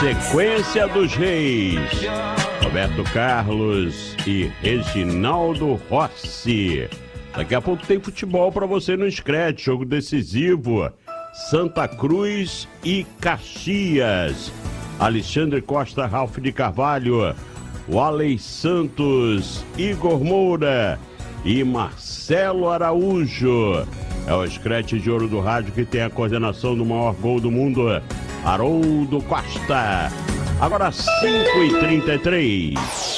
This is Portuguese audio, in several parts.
Sequência dos Reis, Roberto Carlos e Reginaldo Rossi. Daqui a pouco tem futebol para você no Scratch, jogo decisivo, Santa Cruz e Caxias. Alexandre Costa, Ralf de Carvalho, Walley Santos, Igor Moura e Marcelo Araújo. É o Scratch de Ouro do Rádio que tem a coordenação do maior gol do mundo, Haroldo Costa. Agora 5h33.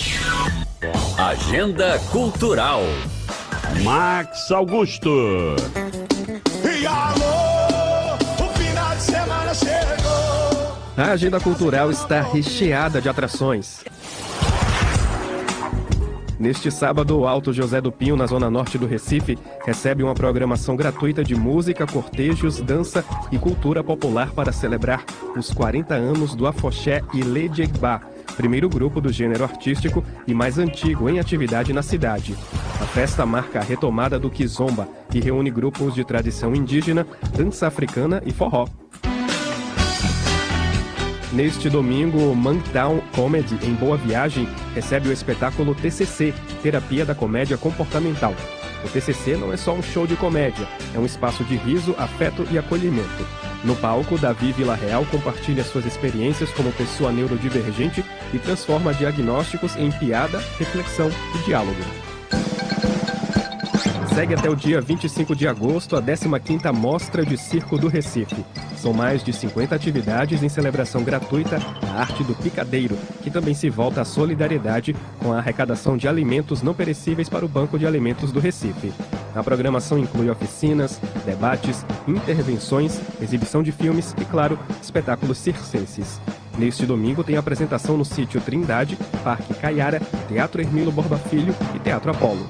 Agenda Cultural. Max Augusto. E alô, o final de semana chegou. A agenda cultural está recheada de atrações. Neste sábado, o Alto José do Pinho, na zona norte do Recife, recebe uma programação gratuita de música, cortejos, dança e cultura popular para celebrar os 40 anos do Afoxé Ilê de Egbá, primeiro grupo do gênero artístico e mais antigo em atividade na cidade. A festa marca a retomada do Kizomba e reúne grupos de tradição indígena, dança africana e forró. Neste domingo, o Mantown Comedy, em Boa Viagem, recebe o espetáculo TCC, Terapia da Comédia Comportamental. O TCC não é só um show de comédia, é um espaço de riso, afeto e acolhimento. No palco, Davi Villarreal compartilha suas experiências como pessoa neurodivergente e transforma diagnósticos em piada, reflexão e diálogo. Segue até o dia 25 de agosto a 15ª Mostra de Circo do Recife. São mais de 50 atividades em celebração gratuita à arte do picadeiro, que também se volta à solidariedade com a arrecadação de alimentos não perecíveis para o Banco de Alimentos do Recife. A programação inclui oficinas, debates, intervenções, exibição de filmes e, claro, espetáculos circenses. Neste domingo tem apresentação no Sítio Trindade, Parque Caiara, Teatro Hermilo Borba Filho e Teatro Apolo.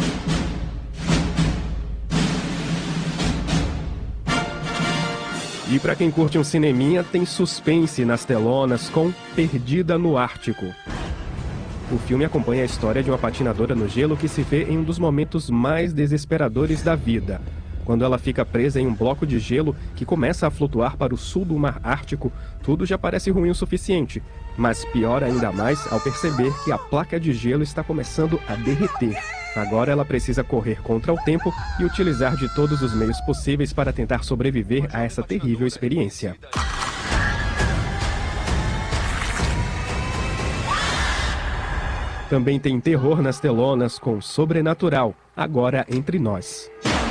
E para quem curte um cineminha, tem suspense nas telonas com Perdida no Ártico. O filme acompanha a história de uma patinadora no gelo que se vê em um dos momentos mais desesperadores da vida. Quando ela fica presa em um bloco de gelo que começa a flutuar para o sul do Mar Ártico, tudo já parece ruim o suficiente. Mas piora ainda mais ao perceber que a placa de gelo está começando a derreter. Agora ela precisa correr contra o tempo e utilizar de todos os meios possíveis para tentar sobreviver a essa terrível experiência. Também tem terror nas telonas com Sobrenatural, Agora Entre Nós.